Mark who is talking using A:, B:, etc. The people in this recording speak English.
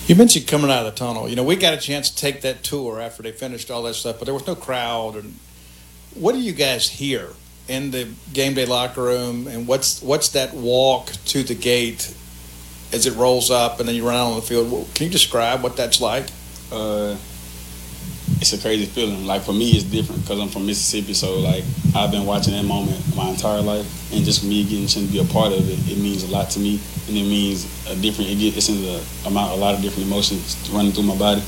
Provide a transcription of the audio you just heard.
A: You mentioned coming out of the tunnel. We got a chance to take that tour after they finished all that stuff, but there was no crowd. And what do you guys hear in the game day locker room? And what's that walk to the gate as it rolls up, and then you run out on the field? Can you describe what that's like?
B: Uh, it's a crazy feeling. Like for me, it's different because I'm from Mississippi. So like I've been watching that moment my entire life, and just for me getting to be a part of it, it means a lot to me, and it means a different. It sends a lot of different emotions running through my body.